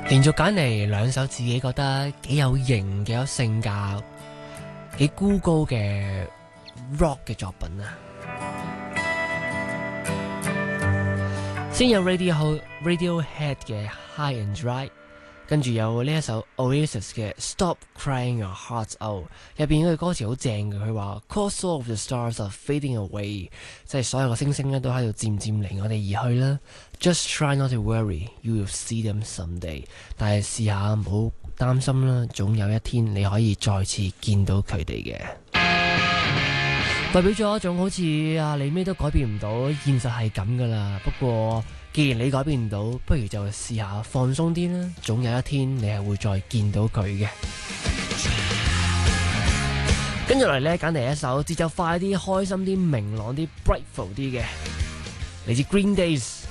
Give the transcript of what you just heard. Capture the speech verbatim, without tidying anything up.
連續揀嚟兩首自己覺得幾有型、幾有性格、幾孤高嘅 rock 嘅作品啊！先有 Radio Radiohead 嘅 High and Dry， 跟住有呢一首 Oasis 嘅 Stop Crying Your Heart Out， 入邊嗰句歌詞好正嘅，佢話 Cause all of the stars are fading away， 即係所有嘅星星咧都喺度漸漸離我哋而去啦。Just try not to worry, you will see them someday。 但係試下唔好擔心啦，總有一天你可以再次見到佢哋嘅。代表咗一種好似啊，你咩都改變唔到，現實係咁噶啦。不過既然你改變唔到，不如就試下放鬆啲啦，總有一天你係會再見到佢嘅。跟住嚟呢，揀嚟一首節奏快啲、開心啲、明朗啲、brightful 啲嘅，嚟自 Green Days。